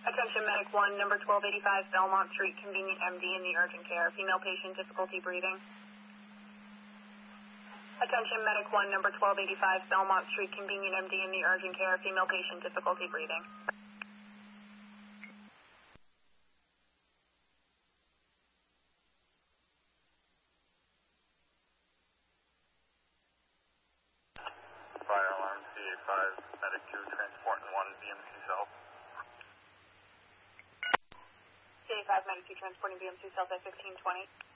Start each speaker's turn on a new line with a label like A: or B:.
A: Attention Medic 1, number 1285 Belmont Street, convenient MD in the urgent care. Female patient, difficulty breathing. Attention Medic 1, number 1285 Belmont Street, convenient MD in the urgent care. Female patient, difficulty breathing.
B: Fire alarm CA5, Medic 2, transporting 1 BMC South.
A: CA5 Medic 2 transporting BMC South at 1520.